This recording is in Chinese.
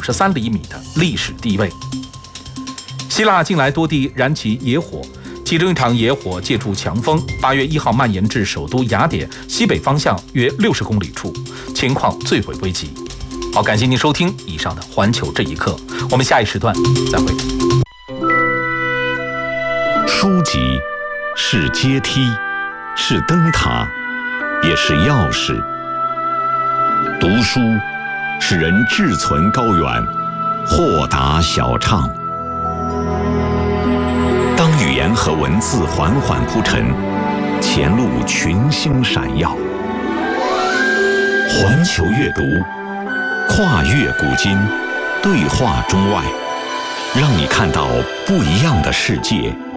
53厘米的历史地位。希腊近来多地燃起野火，其中一场野火借助强风，8月1号蔓延至首都雅典西北方向约60公里处，情况最为危急。好，感谢您收听以上的《环球这一刻》，我们下一时段再会。 书籍是阶梯，是灯塔，也是钥匙。读书使人志存高远，豁达小畅。当语言和文字缓缓铺陈，前路群星闪耀。环球阅读，跨越古今，对话中外，让你看到不一样的世界。